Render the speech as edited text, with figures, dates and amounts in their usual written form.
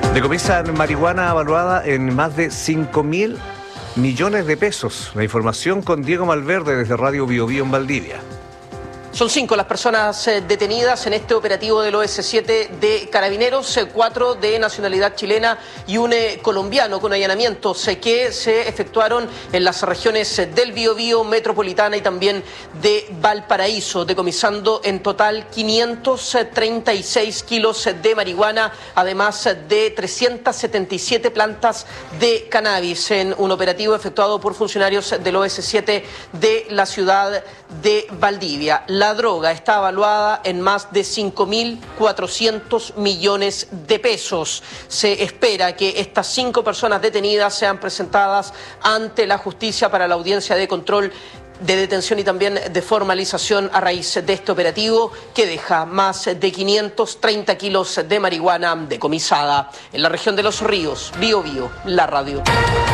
Decomisan marihuana evaluada en más de 5.000 millones de pesos. La información con Diego Malverde desde Radio Bio Bio en Valdivia. Son 5 las personas detenidas en este operativo del OS7 de Carabineros, 4 de nacionalidad chilena y un colombiano, con allanamientos que se efectuaron en las regiones del Biobío, Metropolitana y también de Valparaíso, decomisando en total 536 kilos de marihuana, además de 377 plantas de cannabis, en un operativo efectuado por funcionarios del OS7 de la ciudad de Valdivia. La droga está evaluada en más de 5.400 millones de pesos. Se espera que estas 5 personas detenidas sean presentadas ante la justicia para la audiencia de control de detención y también de formalización a raíz de este operativo que deja más de 530 kilos de marihuana decomisada. En la región de Los Ríos, Bio Bio, la radio.